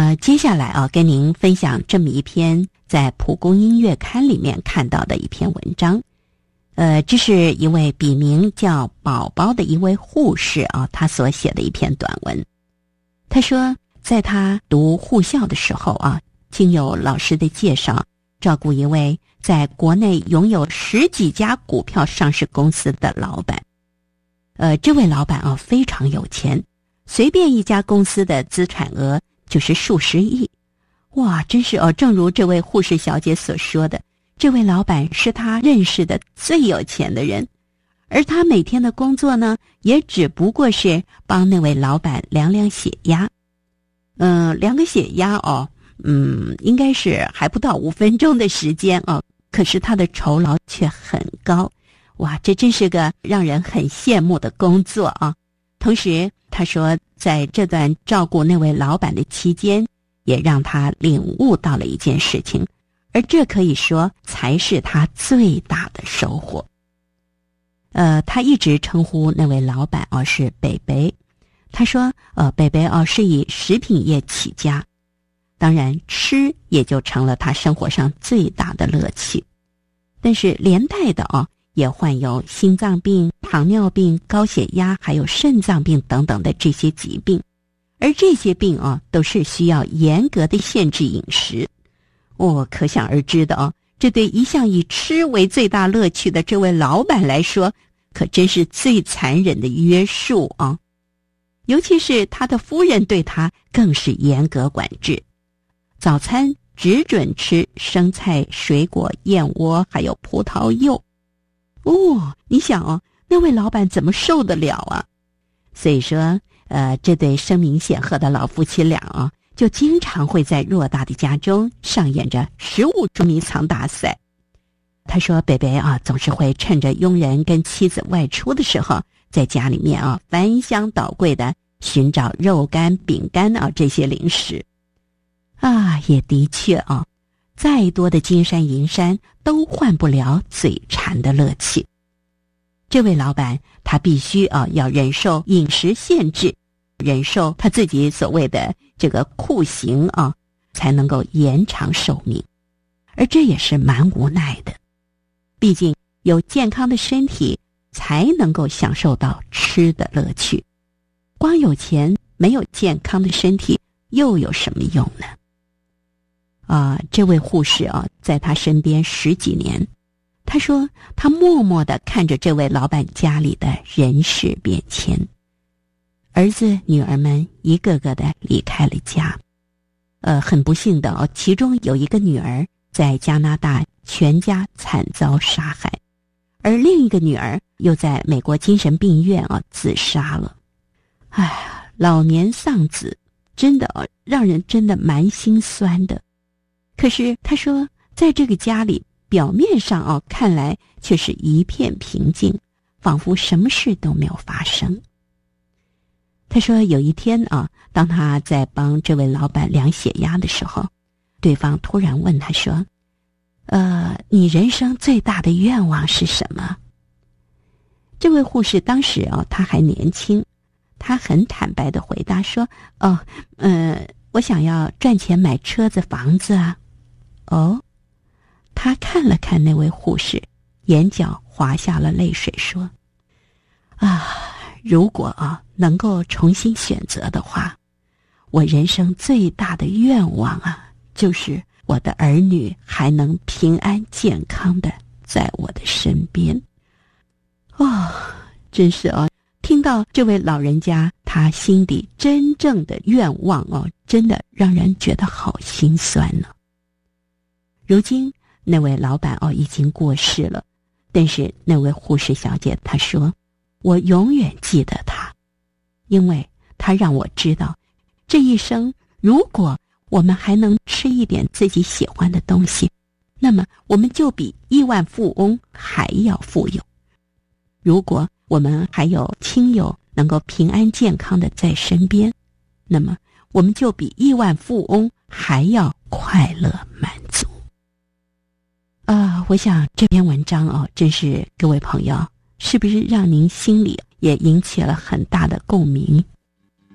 接下来跟您分享这么一篇在蒲公英月刊里面看到的一篇文章。这是一位笔名叫宝宝的一位护士他所写的一篇短文。他说，在他读护校的时候经有老师的介绍，照顾一位在国内拥有10几家股票上市公司的老板。这位老板非常有钱，随便一家公司的资产额就是数十亿。哇，真是正如这位护士小姐所说的，这位老板是她认识的最有钱的人，而她每天的工作呢，也只不过是帮那位老板量量血压。量个血压应该是还不到5分钟的时间可是她的酬劳却很高。哇，这真是个让人很羡慕的工作同时他说，在这段照顾那位老板的期间，也让他领悟到了一件事情，而这可以说才是他最大的收获。他一直称呼那位老板是北北。他说北北是以食品业起家，当然吃也就成了他生活上最大的乐趣，但是连带的也患有心脏病、糖尿病、高血压还有肾脏病等等的这些疾病，而这些病都是需要严格的限制饮食。可想而知的这对一向以吃为最大乐趣的这位老板来说，可真是最残忍的约束尤其是他的夫人对他更是严格管制，早餐只准吃生菜、水果、燕窝还有葡萄柚。你想那位老板怎么受得了啊？所以说这对声名显赫的老夫妻俩就经常会在偌大的家中上演着食物捉迷藏大赛。他说北北总是会趁着佣人跟妻子外出的时候，在家里面翻箱倒柜的寻找肉干、饼干这些零食。也的确再多的金山银山都换不了嘴馋的乐趣。这位老板他必须要忍受饮食限制，忍受他自己所谓的这个酷刑才能够延长寿命，而这也是蛮无奈的。毕竟有健康的身体才能够享受到吃的乐趣，光有钱没有健康的身体又有什么用呢？这位护士在他身边10几年，他说他默默地看着这位老板家里的人事变迁，儿子女儿们一个个的离开了家。很不幸的其中有一个女儿在加拿大全家惨遭杀害，而另一个女儿又在美国精神病院自杀了。老年丧子真的让人真的蛮心酸的。可是他说在这个家里表面上看来却是一片平静，仿佛什么事都没有发生。他说有一天当他在帮这位老板量血压的时候，对方突然问他说你人生最大的愿望是什么？这位护士当时他还年轻，他很坦白地回答说我想要赚钱买车子房子啊。他看了看那位护士，眼角滑下了泪水，说如果能够重新选择的话，我人生最大的愿望就是我的儿女还能平安健康的在我的身边。真是听到这位老人家他心底真正的愿望真的让人觉得好心酸呢。如今那位老板已经过世了，但是那位护士小姐她说，我永远记得他，因为他让我知道，这一生如果我们还能吃一点自己喜欢的东西，那么我们就比亿万富翁还要富有。如果我们还有亲友能够平安健康的在身边，那么我们就比亿万富翁还要快乐满足。我想这篇文章真是各位朋友，是不是让您心里也引起了很大的共鸣